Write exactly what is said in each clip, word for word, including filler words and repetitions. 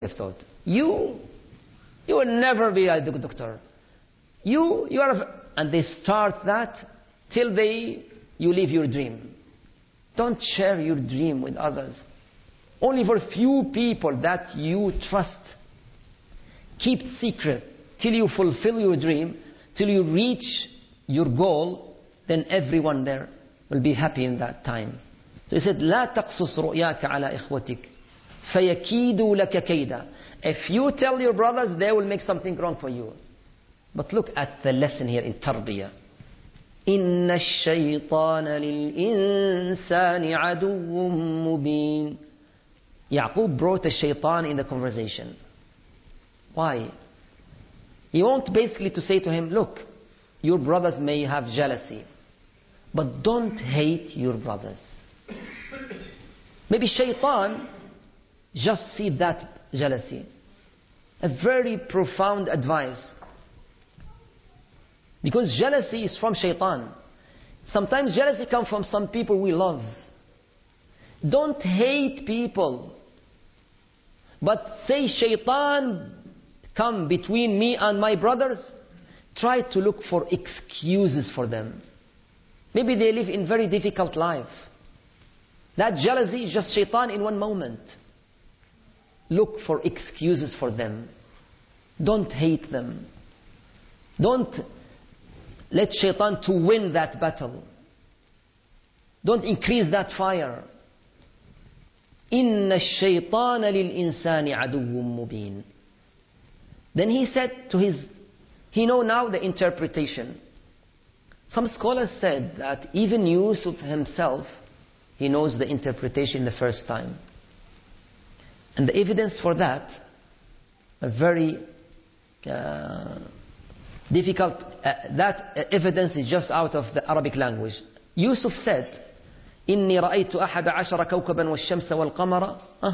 thought. You, you will never be a doctor. You, you are, a, and they start that till they, you leave your dream. Don't share your dream with others. Only for few people that you trust. Keep secret till you fulfill your dream, till you reach your goal, then everyone there will be happy in that time. So he said, لا تقصص رؤياك على إخوتك فيكيدوا لك كيدا. If you tell your brothers, they will make something wrong for you. But look at the lesson here in Tarbiyah. إن الشيطان للإنسان عدو مبين. Yaqub brought a shaitan in the conversation. Why? He wants basically to say to him, look, your brothers may have jealousy, but don't hate your brothers. Maybe shaitan just see that jealousy. A very profound advice. Because jealousy is from shaitan. Sometimes jealousy comes from some people we love. Don't hate people. But say shaitan come between me and my brothers, try to look for excuses for them. Maybe they live in very difficult life. That jealousy is just shaitan in one moment. Look for excuses for them. Don't hate them. Don't let shaitan to win that battle. Don't increase that fire. إِنَّ الشَّيْطَانَ لِلْإِنسَانِ عَدُوٌّ مُبِينٌ. Then he said to his, he know now the interpretation. Some scholars said that even Yusuf himself, he knows the interpretation the first time. And the evidence for that, a very uh, difficult, uh, that evidence is just out of the Arabic language. Yusuf said, إني رأيت أحد عشر كوكبا والشمس والقمر أه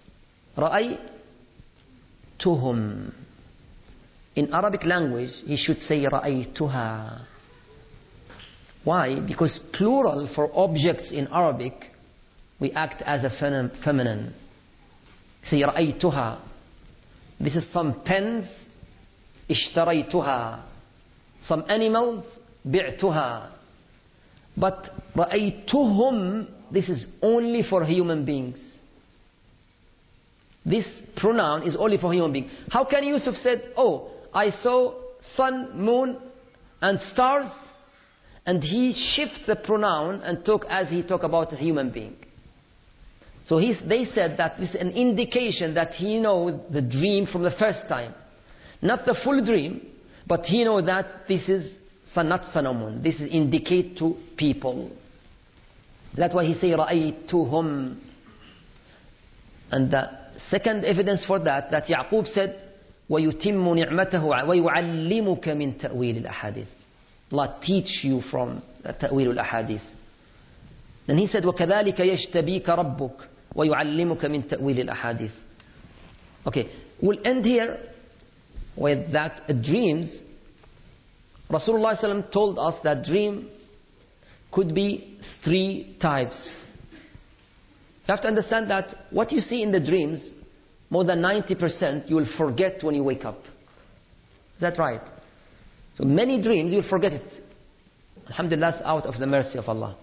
رأيتهم. In Arabic language, he should say رأيتها. Why? Because plural for objects in Arabic, we act as a feminine. Say رأيتها. This is some pens, اشتريتها. Some animals, بعتها. But رأيتهم, this is only for human beings. This pronoun is only for human beings. How can Yusuf said, oh, I saw sun, moon, and stars, and he shifted the pronoun and talk as he talk about a human being. So he's, they said that this is an indication that he know the dream from the first time. Not the full dream, but he know that this is not sun or moon. This is indicate to people. That's why he say رأيتهم. And the second evidence for that, that Yaqub said, وَيُتِمُّ نِعْمَتَهُ وَيُعَلِّمُكَ مِنْ تَأْوِيلِ الْأَحَادِيثِ. Allah teach you from تأويل الأحاديث. Then he said, وَكَذَلِكَ يَجْتَبِيكَ رَبُّكَ وَيُعَلِّمُكَ مِنْ تَأْويلِ الْأَحَادِيثِ. Okay, we'll end here with that uh, dreams. Rasulullah ﷺ told us that dream could be three types. You have to understand that what you see in the dreams, more than ninety percent you will forget when you wake up. Is that right? So many dreams you will forget it. Alhamdulillah, that's out of the mercy of Allah.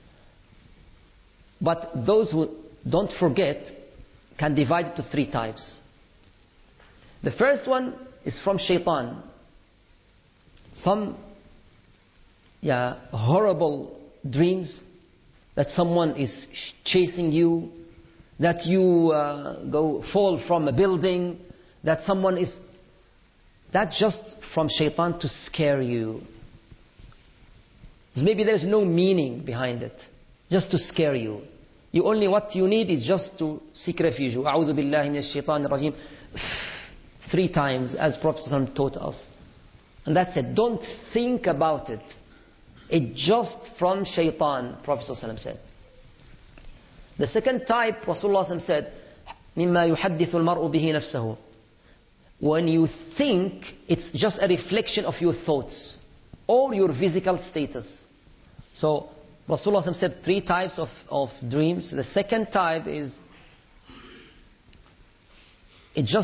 But those who don't forget can divide it to three types. The first one is from shaitan. Some yeah, horrible dreams that someone is chasing you, that you uh, go fall from a building, that someone is... That's just from shaitan to scare you. Maybe there's no meaning behind it, just to scare you. You only what you need is just to seek refuge. أعوذ بالله من الشيطان الرجيم. Three times, as Prophet ﷺ taught us. And that's it. Don't think about it. It's just from shaitan, Prophet ﷺ said. The second type, Rasulullah ﷺ said, مِمَّا يُحَدِّثُ الْمَرْءُ بِهِ نَفْسَهُ. When you think, it's just a reflection of your thoughts or your physical status. So, Rasulullah ﷺ said three types of, of dreams. The second type is, it just